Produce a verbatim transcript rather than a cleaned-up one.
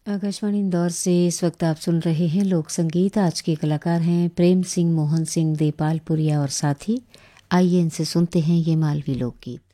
आकाशवाणी इंदौर से इस वक्त आप सुन रहे हैं लोक संगीत। आज के कलाकार हैं प्रेम सिंह, मोहन सिंह, देपालपुरिया और साथी। आइए इनसे सुनते हैं ये मालवी लोकगीत।